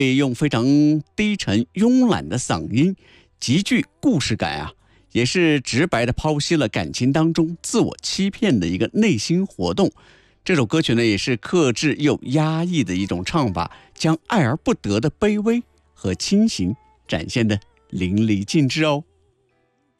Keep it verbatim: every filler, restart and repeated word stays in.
用非常低沉慵懒的嗓音，极具故事感啊，也是直白地剖析了感情当中自我欺骗的一个内心活动。这首歌曲呢，也是克制又压抑的一种唱法，将爱而不得的卑微和清醒展现得淋漓尽致哦。